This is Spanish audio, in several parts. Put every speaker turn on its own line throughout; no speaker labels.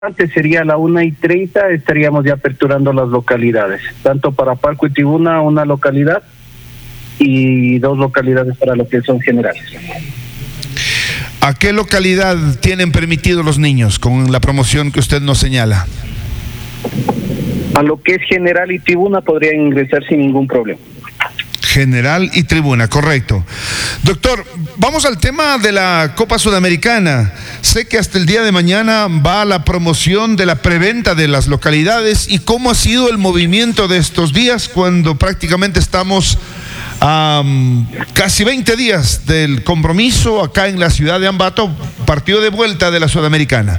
Antes sería a la 1:30, estaríamos ya aperturando las localidades, tanto para Palco y Tribuna, una localidad, y 2 localidades para lo que son generales.
¿A qué localidad tienen permitido los niños con la promoción que usted nos señala?
A lo que es general y tribuna podrían ingresar sin ningún problema.
General y tribuna, correcto. Doctor, vamos al tema de la Copa Sudamericana. Sé que hasta el día de mañana va la promoción de la preventa de las localidades. ¿Y cómo ha sido el movimiento de estos días cuando prácticamente estamos a casi 20 días del compromiso acá en la ciudad de Ambato, partido de vuelta de la Sudamericana?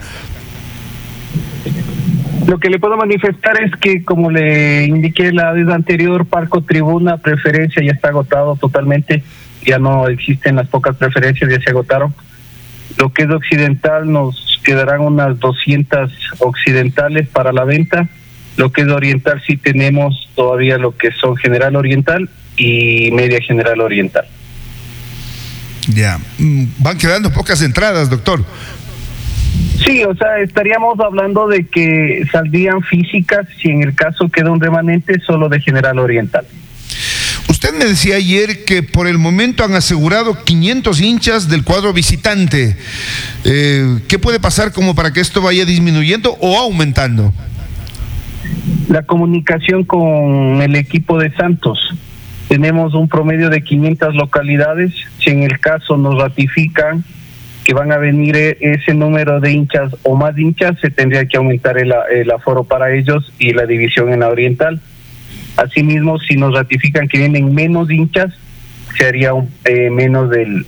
Lo que le puedo manifestar es que, como le indiqué la vez anterior, Palco Tribuna, preferencia ya está agotado totalmente, ya no existen las pocas preferencias, ya se agotaron. Lo que es occidental, nos quedarán unas 200 occidentales para la venta. Lo que es oriental, sí tenemos todavía lo que son general oriental y media general oriental.
Ya, van quedando pocas entradas, doctor.
Sí, o sea, estaríamos hablando de que saldrían físicas si en el caso queda un remanente solo de general oriental.
Usted me decía ayer que por el momento han asegurado 500 hinchas del cuadro visitante. ¿Qué puede pasar como para que esto vaya disminuyendo o aumentando?
La comunicación con el equipo de Santos. Tenemos un promedio de 500 localidades. Si en el caso nos ratifican que van a venir ese número de hinchas o más hinchas, se tendría que aumentar el aforo para ellos y la división en la oriental. Asimismo, si nos ratifican que vienen menos hinchas, se haría menos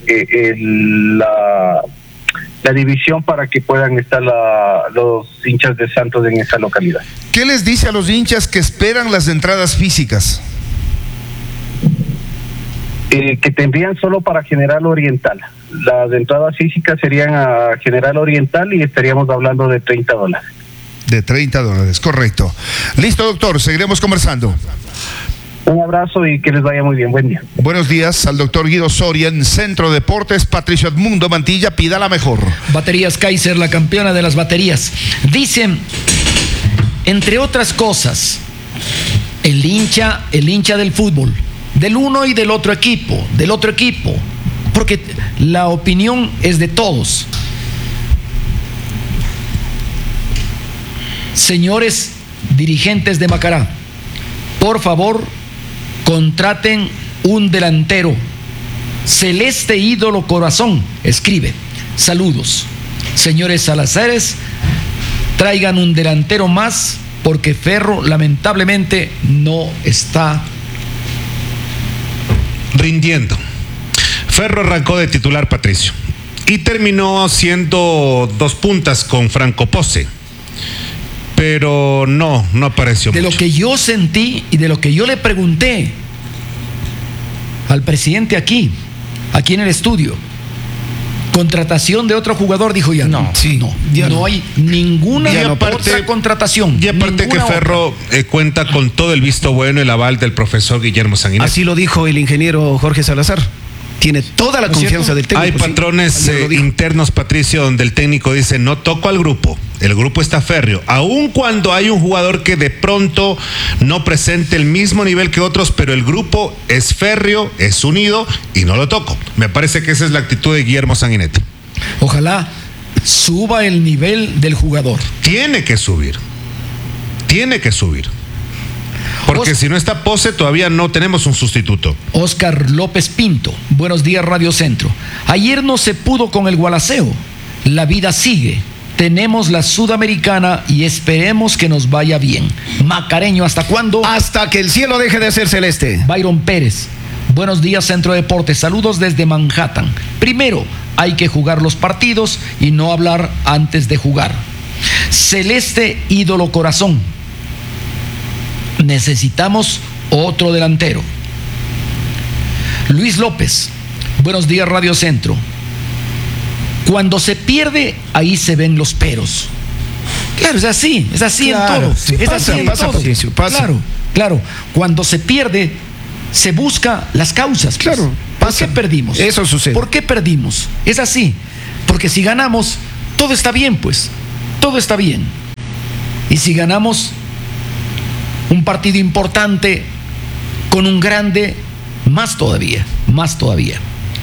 la división para que puedan estar los hinchas de Santos en esa localidad.
¿Qué les dice a los hinchas que esperan las entradas físicas?
Que tendrían solo para General Oriental. Las entradas físicas serían a General Oriental y estaríamos hablando de $30.
De $30, correcto. Listo, doctor, seguiremos conversando.
Un abrazo y que les vaya muy bien. Buen día.
Buenos días al doctor Guido Soria en Centro Deportes. Patricio Edmundo Mantilla, pida la mejor.
Baterías Kaiser, la campeona de las baterías. Dicen, entre otras cosas, el hincha del fútbol, del uno y del otro equipo, porque la opinión es de todos. Señores dirigentes de Macará, por favor, contraten un delantero. Celeste Ídolo Corazón escribe: saludos. Señores Salazares, traigan un delantero más porque Ferro lamentablemente no está
rindiendo. Ferro arrancó de titular, Patricio, y terminó haciendo 2 puntas con Franco Pose, pero no apareció
de
mucho.
Lo que yo sentí y de lo que yo le pregunté al presidente aquí en el estudio, contratación de otro jugador, dijo ya no hay ninguna otra contratación.
Y aparte que Ferro cuenta con todo el visto bueno y el aval del profesor Guillermo Sanguinetti.
Así lo dijo el ingeniero Jorge Salazar. Tiene toda la confianza del técnico.
Hay patrones internos, Patricio, donde el técnico dice: no toco al grupo, el grupo está férreo, aun cuando hay un jugador que de pronto no presente el mismo nivel que otros, pero el grupo es férreo, es unido y no lo toco. Me parece que esa es la actitud de Guillermo Sanguinetti.
Ojalá suba el nivel del jugador.
Tiene que subir. Porque si no está Pose, todavía no tenemos un sustituto.
Oscar López Pinto, buenos días Radio Centro. Ayer no se pudo con el Gualaceo. La vida sigue. Tenemos la Sudamericana y esperemos que nos vaya bien. Macareño, ¿hasta cuándo?
Hasta que el cielo deje de ser celeste.
Byron Pérez, buenos días Centro Deportes. Saludos desde Manhattan. Primero, hay que jugar los partidos y no hablar antes de jugar. Celeste Ídolo Corazón. Necesitamos otro delantero. Luis López, buenos días Radio Centro. Cuando se pierde, ahí se ven los peros. Claro, es así claro, en todo.
Sí,
es
pasa,
así en
pasa,
todo.
Patricio, pasa.
Claro. Cuando se pierde, se busca las causas. Pues.
Claro,
¿Por qué perdimos?
Eso sucede.
¿Por qué perdimos? Es así. Porque si ganamos, todo está bien, pues. Todo está bien. Y si ganamos un partido importante con un grande, más todavía, más todavía.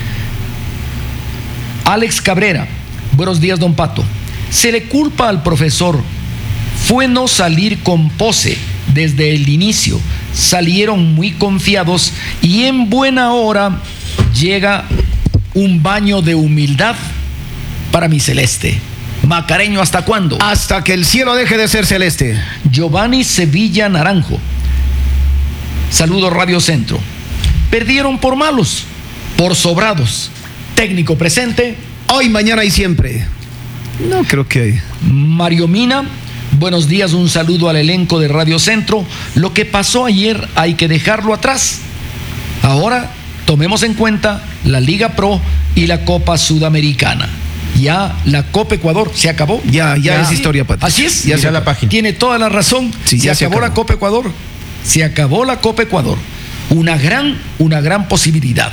Alex Cabrera, buenos días, don Pato. Se le culpa al profesor, fue no salir con pose desde el inicio. Salieron muy confiados y en buena hora llega un baño de humildad para mi celeste. Macareño, ¿hasta cuándo?
Hasta que el cielo deje de ser celeste.
Giovanni Sevilla Naranjo. Saludos, Radio Centro. Perdieron por malos, por sobrados. Técnico presente.
Hoy, mañana y siempre. No creo que...
Mario Mina. Buenos días, un saludo al elenco de Radio Centro. Lo que pasó ayer hay que dejarlo atrás. Ahora tomemos en cuenta la Liga Pro y la Copa Sudamericana. Ya la Copa Ecuador se acabó.
Ya es historia, Patricio.
Así es.
Ya la página.
Tiene toda la razón.
Sí,
se acabó la Copa Ecuador. Se acabó la Copa Ecuador. Una gran posibilidad.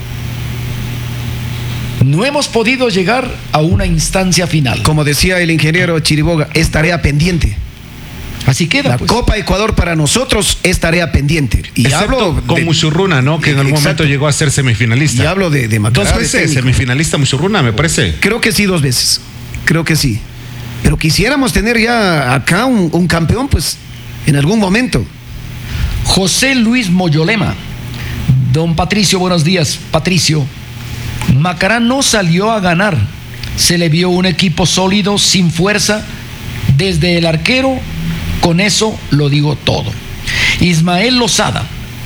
No hemos podido llegar a una instancia final.
Como decía el ingeniero Chiriboga, es tarea pendiente.
Así queda.
La Copa Ecuador para nosotros es tarea pendiente. Y
excepto
hablo
con Muchurruna, ¿no? Que en algún momento llegó a ser semifinalista.
Y hablo de Macará.
2 veces semifinalista Muchurruna, me parece.
Creo que sí, 2 veces. Creo que sí. Pero quisiéramos tener ya acá un campeón, pues, en algún momento.
José Luis Moyolema. Don Patricio, buenos días. Patricio, Macará no salió a ganar. Se le vio un equipo sólido, sin fuerza, desde el arquero. Con eso lo digo todo. Ismael Lozada.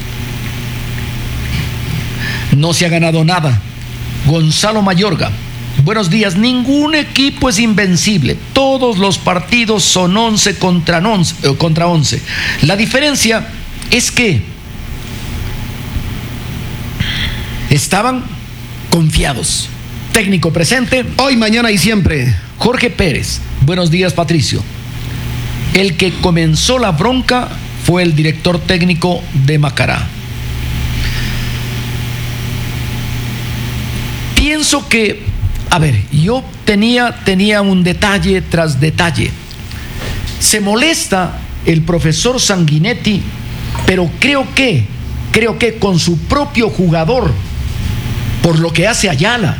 No se ha ganado nada. Gonzalo Mayorga. Buenos días. Ningún equipo es invencible. Todos los partidos son 11 contra 11. La diferencia es que estaban confiados. Técnico presente.
Hoy, mañana y siempre.
Jorge Pérez. Buenos días, Patricio. El que comenzó la bronca fue el director técnico de Macará. Pienso que, a ver, yo tenía un detalle tras detalle. Se molesta el profesor Sanguinetti, pero creo que con su propio jugador, por lo que hace Ayala.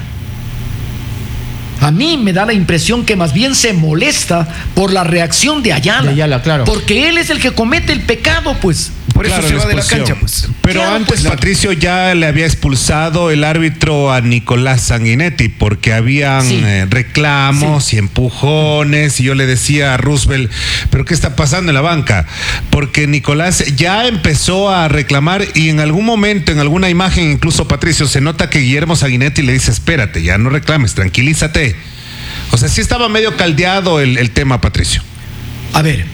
A mí me da la impresión que más bien se molesta por la reacción de Ayala.
Claro.
Porque él es el que comete el pecado, pues.
Por eso se va de la cancha, pues.
Pero
claro,
antes,
pues,
Patricio, ya le había expulsado el árbitro a Nicolás Sanguinetti porque habían reclamos y empujones. Y yo le decía a Roosevelt, ¿pero qué está pasando en la banca? Porque Nicolás ya empezó a reclamar y en algún momento, en alguna imagen, incluso, Patricio, se nota que Guillermo Sanguinetti le dice, espérate, ya no reclames, tranquilízate. O sea, sí estaba medio caldeado el tema, Patricio.
A ver,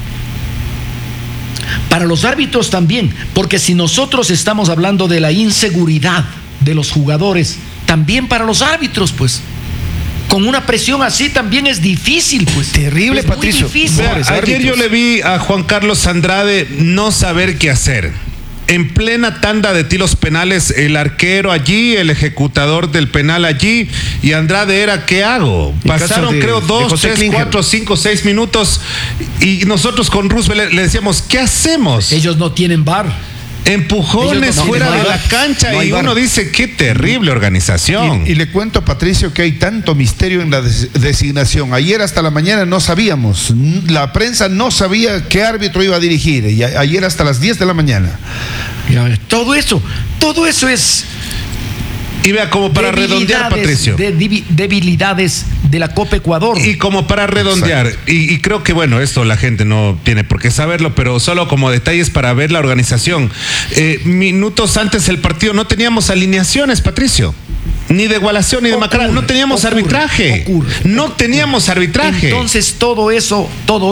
para los árbitros también, porque si nosotros estamos hablando de la inseguridad de los jugadores, también para los árbitros, pues, con una presión así también es difícil, pues.
Terrible,
es muy
Patricio.
difícil.
Ayer yo le vi a Juan Carlos Andrade no saber qué hacer. En plena tanda de tiros penales, el arquero allí, el ejecutador del penal allí, y Andrade era, ¿qué hago? Pasaron creo 2, 3, 4, 5, 6 minutos y nosotros con Roosevelt le decíamos, ¿qué hacemos?
Ellos no tienen VAR.
Empujones fuera de la cancha y uno dice, qué terrible organización.
Y le cuento, Patricio, que hay tanto misterio en la designación. Ayer hasta la mañana no sabíamos, la prensa no sabía qué árbitro iba a dirigir, y ayer hasta las 10 de la mañana.
Todo eso es...
Y vea, como para redondear, Patricio.
Debilidades de la Copa Ecuador.
Y como para redondear, y creo que bueno, esto la gente no tiene por qué saberlo, pero solo como detalles para ver la organización. Minutos antes del partido no teníamos alineaciones, Patricio. Ni de Gualación ni de Macará. No teníamos arbitraje. No teníamos arbitraje.
Entonces todo eso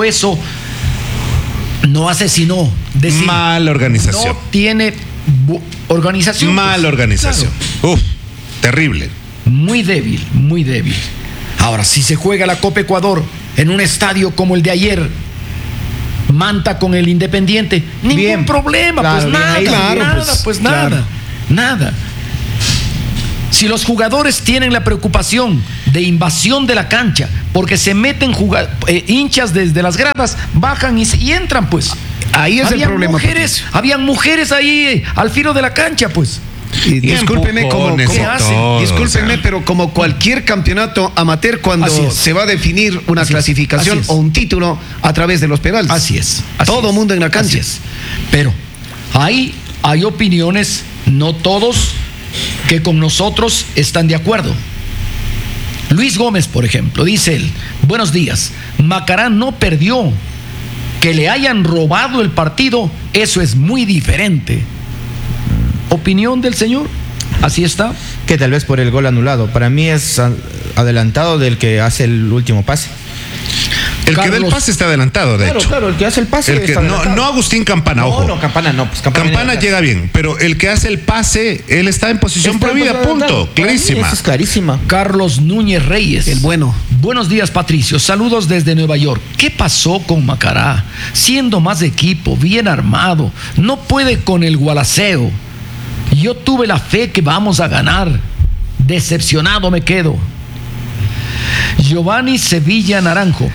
no hace sino decir...
Mala organización.
No tiene organización.
Mala organización. Claro. Terrible.
Muy débil, muy débil. Ahora, si se juega la Copa Ecuador en un estadio como el de ayer, Manta con el Independiente, ningún problema, claro, pues nada,
ahí, claro,
nada. Si los jugadores tienen la preocupación de invasión de la cancha, porque se meten hinchas desde las gradas, bajan y entran, pues.
Ahí es el problema.
Habían mujeres ahí al filo de la cancha, pues.
Y discúlpeme, pero como cualquier campeonato amateur, cuando se va a definir una clasificación o un título a través de los penales.
Así es.
Todo mundo en la cancha.
Así es. Pero hay opiniones, no todos, que con nosotros están de acuerdo. Luis Gómez, por ejemplo, dice él: buenos días, Macará no perdió. Que le hayan robado el partido, eso es muy diferente. ¿Opinión del señor? Así está.
Que tal vez por el gol anulado. Para mí es adelantado del que hace el último pase.
El que da el pase está adelantado, de hecho. Claro,
el que hace el pase
está adelantado. No Agustín Campana, ojo.
No, Campana no. Pues
Campana llega bien, pero el que hace el pase, él está en posición prohibida, punto. Clarísima.
Eso es clarísima.
Carlos Núñez Reyes.
El bueno.
Buenos días, Patricio. Saludos desde Nueva York. ¿Qué pasó con Macará? Siendo más equipo, bien armado, no puede con el gualaceo. Yo tuve la fe que vamos a ganar. Decepcionado me quedo. Giovanni Sevilla Naranjo.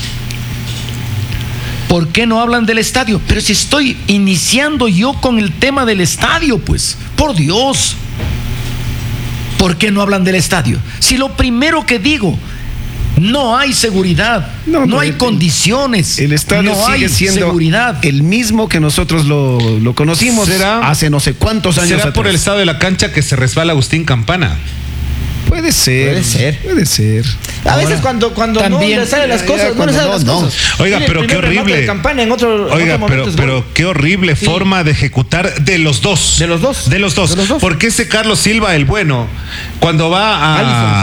¿Por qué no hablan del estadio? Pero si estoy iniciando yo con el tema del estadio, pues, por Dios. ¿Por qué no hablan del estadio? Si lo primero que digo, no hay seguridad, no hay condiciones.
El estadio
no
sigue siendo
seguridad.
El mismo que nosotros lo conocimos hace no sé cuántos años
¿será
atrás?
Por el estado de la cancha que se resbala Agustín Campana?
Puede ser.
A veces cuando también, no le salen las cosas, no le salen las cosas.
Oiga, pero qué horrible. Pero qué horrible forma de ejecutar de los dos. De los dos. Porque ese Carlos Silva, el bueno, cuando va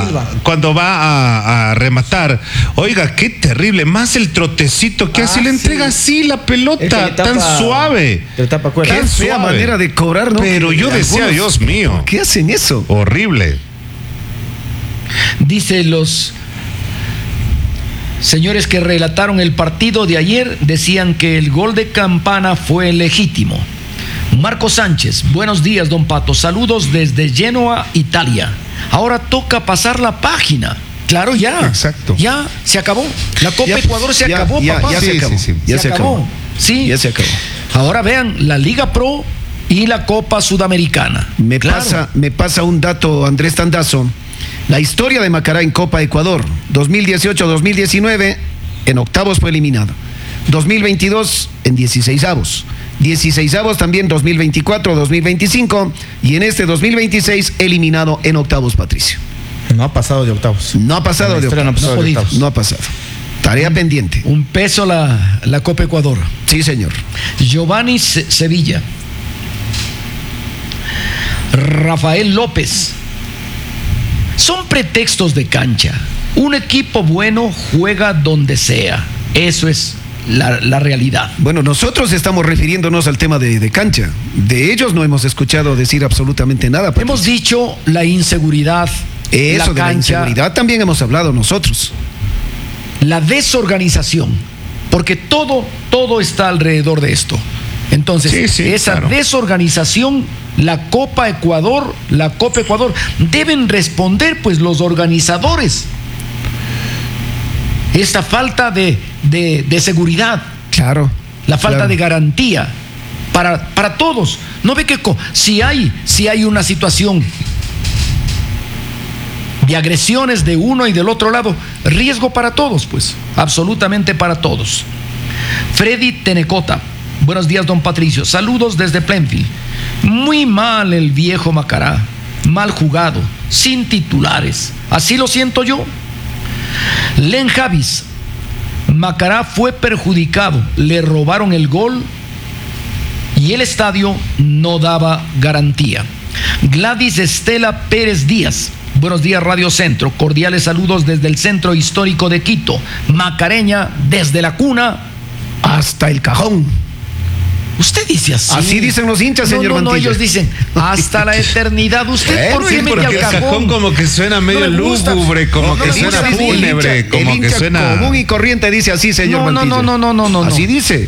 a rematar, oiga, qué terrible. Más el trotecito que hace, le entrega así la pelota, tan suave.
Qué fea manera de cobrar, ¿no?
Pero yo decía, Dios mío.
¿Por qué hacen eso?
Horrible.
Dice los señores que relataron el partido de ayer, decían que el gol de Campana fue legítimo. Marco Sánchez, buenos días, don Pato, saludos desde Génova, Italia. Ahora toca pasar la página. Claro, ya.
Exacto.
Ya se acabó. La Copa Ecuador se acabó, papá.
Ya se acabó.
Ya se acabó. Sí.
Ya se acabó.
Ahora vean la Liga Pro y la Copa Sudamericana.
Me pasa un dato, Andrés Tandazo. La historia de Macará en Copa Ecuador, 2018-2019, en octavos fue eliminado. 2022 en 16avos. 16avos también 2024-2025 y en este 2026 eliminado en octavos, Patricio.
No ha pasado de octavos.
No ha pasado de octavos. No ha pasado. Tarea pendiente.
Un peso la Copa Ecuador.
Sí, señor.
Giovanni Sevilla. Rafael López. Son pretextos de cancha. Un equipo bueno juega donde sea. Eso es la realidad.
Bueno, nosotros estamos refiriéndonos al tema de cancha. De ellos no hemos escuchado decir absolutamente nada. Patricio.
Hemos dicho la inseguridad.
Eso de la inseguridad también hemos hablado nosotros.
La desorganización. Porque todo está alrededor de esto. Entonces, esa desorganización, la Copa Ecuador, deben responder pues los organizadores. Esta falta de seguridad.
Claro.
La falta de garantía para todos. ¿No ve que si hay una situación de agresiones de uno y del otro lado, riesgo para todos, pues, absolutamente para todos? Freddy Tenecota. Buenos días, don Patricio. Saludos desde Plainfield. Muy mal el viejo Macará. Mal jugado, sin titulares. Así lo siento yo. Len Javis. Macará fue perjudicado. Le robaron el gol y el estadio no daba garantía. Gladys Estela Pérez Díaz. Buenos días, Radio Centro. Cordiales saludos desde el centro histórico de Quito. Macareña desde la cuna hasta el cajón. Usted dice así.
Así dicen los hinchas, señor Mantilla.
No, ellos dicen hasta la eternidad. ¿Usted por qué mete al
cajón? Como que suena medio lúgubre, como que suena fúnebre, como que suena...
común y corriente dice así, señor Mantilla.
No.
Así dice.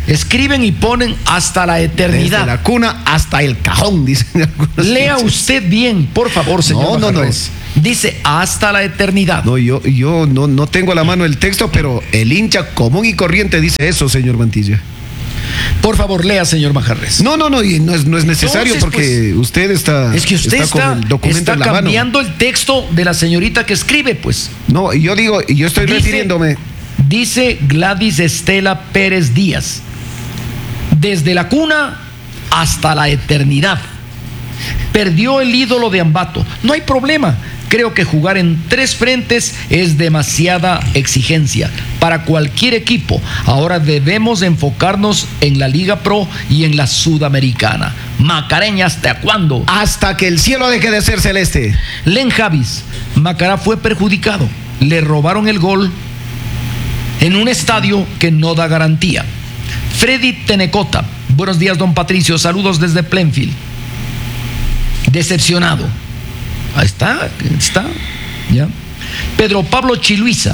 Escriben y ponen hasta la eternidad.
Desde la cuna hasta el cajón, dicen algunos.
Lea usted bien, por favor, señor.
No.
Dice hasta la eternidad.
No, yo no tengo a la mano el texto, pero el hincha común y corriente dice eso, señor Mantilla.
Por favor, lea, señor Majarres.
No, y no es necesario. Entonces, porque pues, usted está.
Es que usted está
con el documento en la
cambiando
mano.
El texto de la señorita que escribe, pues.
No, yo estoy refiriéndome.
Dice Gladys Estela Pérez Díaz. Desde la cuna hasta la eternidad. Perdió el ídolo de Ambato. No hay problema. Creo que jugar en 3 frentes es demasiada exigencia para cualquier equipo. Ahora debemos enfocarnos en la Liga Pro y en la Sudamericana. Macareña, ¿hasta cuándo?
Hasta que el cielo deje de ser celeste.
Len Javis, Macará fue perjudicado. Le robaron el gol en un estadio que no da garantía. Freddy Tenecota, buenos días, don Patricio, saludos desde Plainfield. Decepcionado. Ahí está, ya. Pedro Pablo Chiluiza,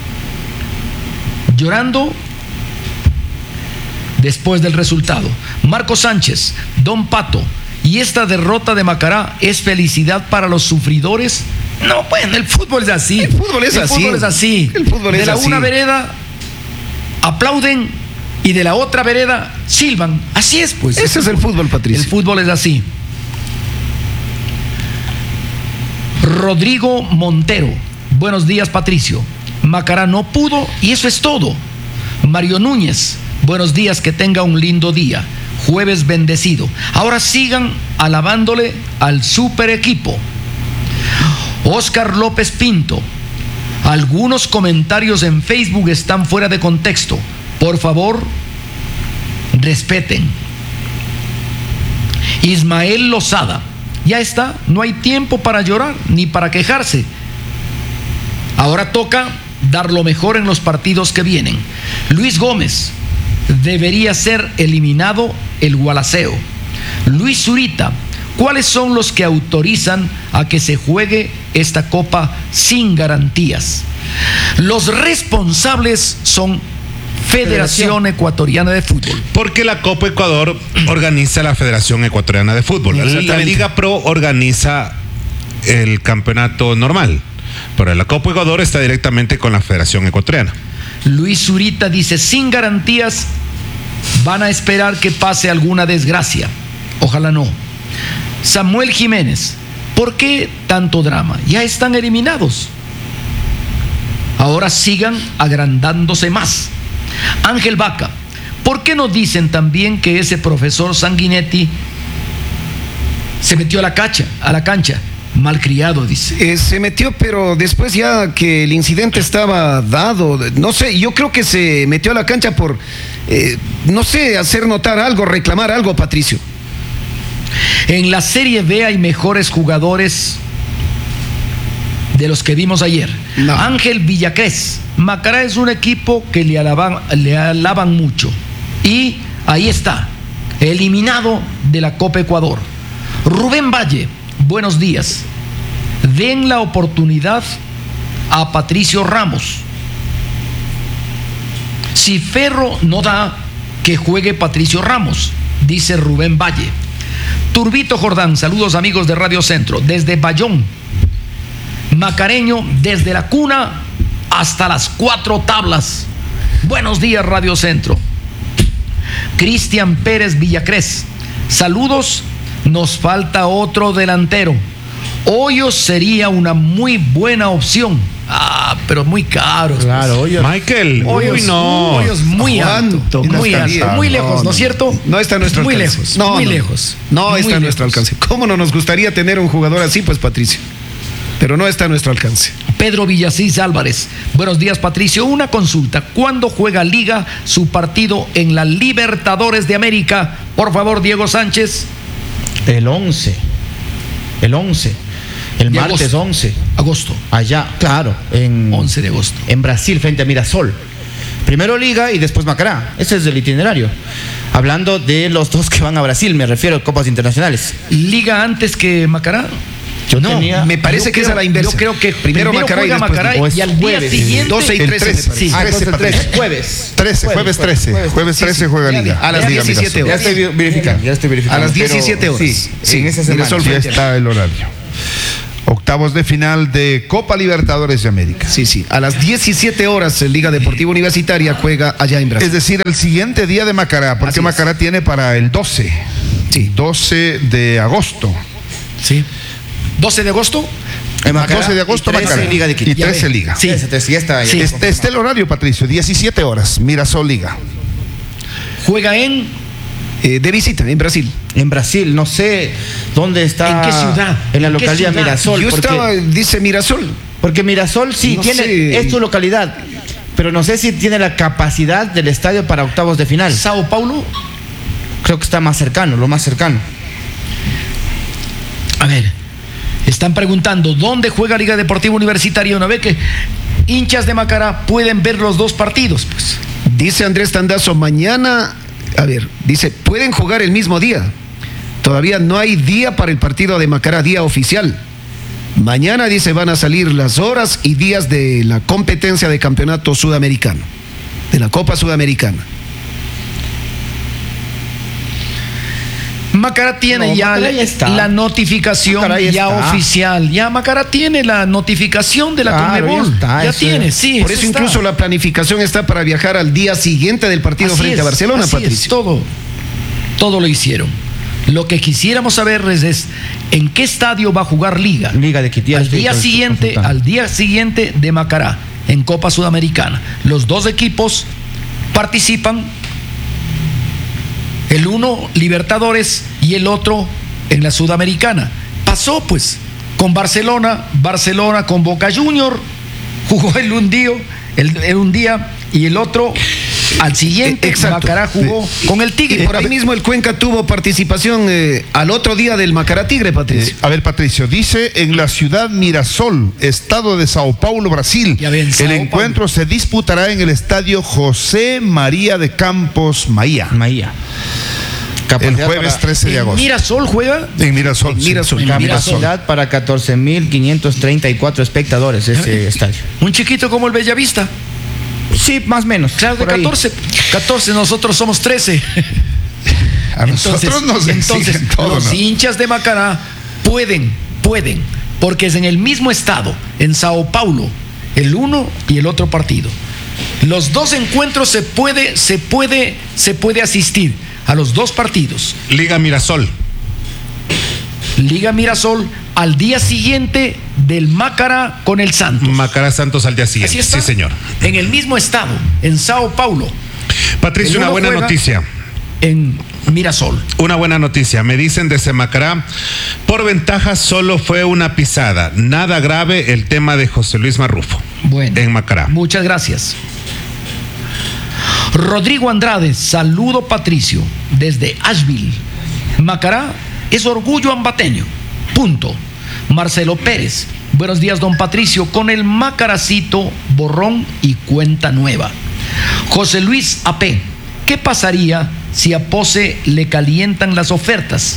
llorando después del resultado. Marco Sánchez, don Pato, ¿y esta derrota de Macará es felicidad para los sufridores? No, bueno, el fútbol es así.
El fútbol es así.
De la una vereda aplauden y de la otra vereda silban. Así es, pues.
Ese es el fútbol, Patricio.
El fútbol es así. Rodrigo Montero, buenos días, Patricio. Macará no pudo y eso es todo. Mario Núñez, buenos días, que tenga un lindo día. Jueves bendecido. Ahora sigan alabándole al super equipo. Oscar López Pinto, algunos comentarios en Facebook están fuera de contexto. Por favor, respeten. Ismael Lozada, ya está, no hay tiempo para llorar ni para quejarse. Ahora toca dar lo mejor en los partidos que vienen. Luis Gómez, debería ser eliminado el Gualaceo. Luis Zurita, ¿cuáles son los que autorizan a que se juegue esta copa sin garantías? Los responsables son Federación Ecuatoriana de Fútbol.
Porque la Copa Ecuador organiza la Federación Ecuatoriana de Fútbol. La Liga Pro organiza el campeonato normal, pero la Copa Ecuador está directamente con la Federación Ecuatoriana.
Luis Zurita dice, sin garantías van a esperar que pase alguna desgracia. Ojalá no. Samuel Jiménez, ¿por qué tanto drama? Ya están eliminados. Ahora sigan agrandándose más. Ángel Vaca, ¿por qué no dicen también que ese profesor Sanguinetti se metió a la cancha? Malcriado, dice.
Se metió, pero después ya que el incidente estaba dado, no sé, yo creo que se metió a la cancha por, no sé, hacer notar algo, reclamar algo, Patricio.
En la Serie B hay mejores jugadores de los que vimos ayer. No. Ángel Villacrés, Macará es un equipo que le alaban mucho. Y ahí está, eliminado de la Copa Ecuador. Rubén Valle, buenos días. Den la oportunidad a Patricio Ramos. Si Ferro no da, que juegue Patricio Ramos, dice Rubén Valle. Turbito Jordán, saludos amigos de Radio Centro, desde Bayón. Macareño, desde la cuna hasta las 4 tablas. Buenos días, Radio Centro. Cristian Pérez Villacrés, saludos. Nos falta otro delantero. Hoyos sería una muy buena opción. Pero muy caro.
Claro, Hoyos.
Michael,
Hoyos muy alto, muy lejos, ¿no es cierto?
No está a nuestro alcance.
Muy lejos.
No está a nuestro alcance. ¿Cómo no nos gustaría tener un jugador así, pues, Patricio? Pero no está a nuestro alcance.
Pedro Villasís Álvarez, buenos días, Patricio. Una consulta, ¿cuándo juega Liga su partido en la Libertadores de América? Por favor, Diego Sánchez.
El 11. El martes 11.
Agosto.
Allá, claro.
11 de agosto.
En Brasil, frente a Mirasol. Primero Liga y después Macará. Ese es el itinerario. Hablando de los dos que van a Brasil, me refiero a copas internacionales.
¿Liga antes que Macará?
Me parece que esa es la inversa.
Yo creo que
primero Macará y
juega
después
Macará y al día siguiente
12 y 13 me parece.
Sí.
13, Patricio.
Jueves
13 juega Liga.
A las 17
Ya
horas.
estoy verificando.
A las 17 horas.
Sí, en esa semana.
Mirasol
Ya
frente a-
está el horario. Octavos de final de Copa Libertadores de América.
Sí. A las 17 horas, Liga Deportiva Universitaria juega allá en Brasil.
Es decir, el siguiente día de Macará, porque
Así es.
Macará tiene para el 12.
Sí.
12 de agosto.
Sí. 12 de agosto.
12 de agosto
y 13
Macará.
Liga de Quito.
Y 13 Liga.
Sí.
Ya está.
Sí.
Este el horario, Patricio, 17 horas, Mirasol Liga.
Juega en
De visita en Brasil.
En Brasil, no sé dónde está.
¿En qué ciudad?
En la
¿En qué
localidad
ciudad?
Mirasol.
Yo
porque,
estaba, dice Mirasol.
porque Mirasol sí
No
tiene,
sé.
es su localidad, pero no sé si tiene la capacidad del estadio para octavos de final.
Sao Paulo.
Creo que está más cercano, lo más cercano.
A ver, están preguntando dónde juega Liga Deportiva Universitaria. Una vez que hinchas de Macará pueden ver los dos partidos, pues.
Dice Andrés Tandazo, mañana, a ver, dice, pueden jugar el mismo día. Todavía no hay día para el partido de Macará, día oficial. Mañana, dice, van a salir las horas y días de la competencia de campeonato sudamericano, de la Copa Sudamericana.
Macará tiene
No,
ya
Macará ya está.
la notificación
Macará ya
ya
está.
oficial. Ya Macará tiene la notificación de la
Claro,
Conmebol.
ya está,
Ya
eso
tiene,
es.
sí.
Por eso
está.
incluso la planificación está para viajar al día siguiente del partido
Así
frente
es,
a Barcelona,
así es,
Patricio.
todo lo hicieron. Lo que quisiéramos saber es en qué estadio va a jugar Liga.
Liga de Quito.
Al día siguiente de Macará, en Copa Sudamericana. Los dos equipos participan, el uno Libertadores y el otro en la Sudamericana. Pasó pues con Barcelona con Boca Junior, jugó el un día y el otro al siguiente.
Exacto.
Macará jugó con el Tigre.
Y por ahí mismo el Cuenca tuvo participación al otro día del Macará Tigre, Patricio.
A ver, Patricio, dice en la ciudad Mirasol, estado de Sao Paulo, Brasil.
Ya ven, Sao
El encuentro se disputará en el estadio José María de Campos Maía. El jueves 13 de agosto.
Mirasol juega.
En Mirasol. sí.
Mirasol.
En Mirasol.
Capacidad para 14.534 espectadores ese estadio.
Un chiquito como el Bellavista.
Sí, más o menos.
Claro, de
por ahí.
14, nosotros somos 13.
A nosotros nos exigen todo,
los
¿no?
hinchas de Macará pueden, porque es en el mismo estado, en Sao Paulo, el uno y el otro partido. Los dos encuentros se puede asistir a los dos partidos.
Liga Mirasol.
Liga Mirasol al día siguiente del Macará con el Santos.
Macará Santos al día
Así
siguiente.
está.
Sí, señor.
En el mismo estado, en Sao Paulo,
Patricio,
El
una
uno
buena
juega
noticia.
en Mirasol.
Una buena noticia. Me dicen desde Macará, por ventaja solo fue una pisada. Nada grave el tema de José Luis Marrufo.
Bueno,
En Macará.
muchas gracias. Rodrigo Andrade, saludo Patricio, desde Asheville. Macará es orgullo ambateño. Punto. Marcelo Pérez, buenos días, don Patricio, con el Macaracito, borrón y cuenta nueva. José Luis AP, ¿qué pasaría si a Pose le calientan las ofertas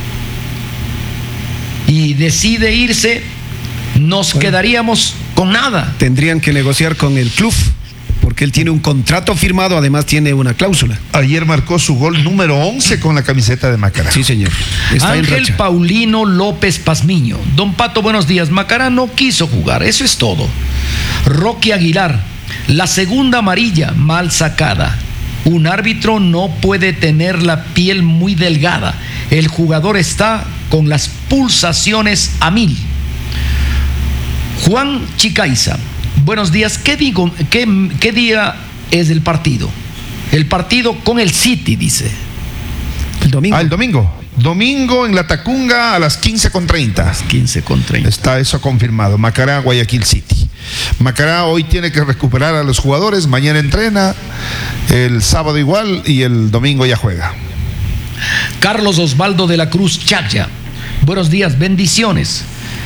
y decide irse? Nos quedaríamos con nada.
Tendrían que negociar con el club, porque él tiene un contrato firmado, además tiene una cláusula.
Ayer marcó su gol número 11 con la camiseta de Macará.
Sí, señor. Está en
Ángel
racha.
Paulino López Pazmiño. Don Pato, buenos días. Macará no quiso jugar, eso es todo. Rocky Aguilar, la segunda amarilla mal sacada. Un árbitro no puede tener la piel muy delgada. El jugador está con las pulsaciones a 1000. Juan Chicaiza, buenos días. ¿Qué día es el partido? El partido con el City, dice.
El domingo.
El domingo. Domingo en La Tacunga a las 15:30.
15:30.
Está eso confirmado. Macará, Guayaquil City. Macará hoy tiene que recuperar a los jugadores. Mañana entrena. El sábado igual. Y el domingo ya juega.
Carlos Osvaldo de la Cruz Chacya. Buenos días, bendiciones.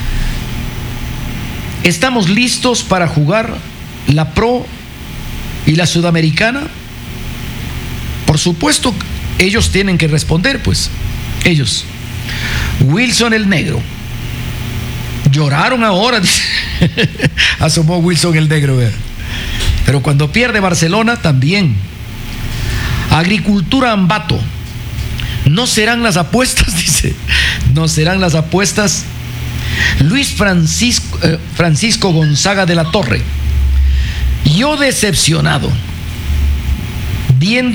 ¿Estamos listos para jugar la Pro y la Sudamericana? Por supuesto, ellos tienen que responder, pues. Ellos. Wilson el Negro. Lloraron ahora, dice. Asomó Wilson el negro. Pero cuando pierde Barcelona, también. Agricultura Ambato. No serán las apuestas, dice. No serán las apuestas. Luis Francisco Gonzaga de la Torre. Yo decepcionado, viendo